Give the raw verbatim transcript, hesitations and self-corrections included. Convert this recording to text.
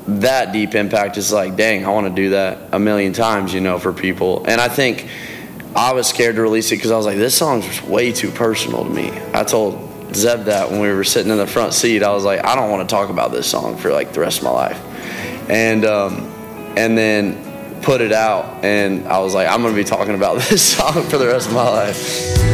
that deep impact is like, dang, I want to do that a million times, you know, for people. And I think I was scared to release it because I was like, this song's just way too personal to me. I told Zeb that when we were sitting in the front seat. I was like, I don't want to talk about this song for like the rest of my life. And um, and then put it out, and I was like, I'm going to be talking about this song for the rest of my life.